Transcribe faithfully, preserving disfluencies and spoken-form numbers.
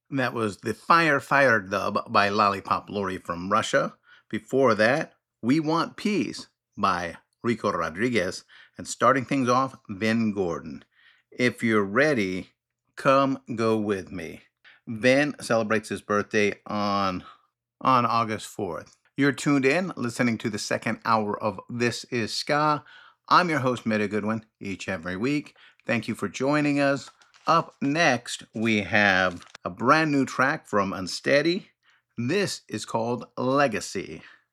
That was the Fire Fire dub by Lollipop Lori from Russia. Before that, We Want Peace by Rico Rodriguez. And starting things off, Ben Gordon. If you're ready, come go with me. Ben celebrates his birthday on, on August fourth. You're tuned in, listening to the second hour of This Is Ska. I'm your host, Meta Goodwin, each every week. Thank you for joining us. Up next, we have a brand new track from Unsteady. This is called Legacy.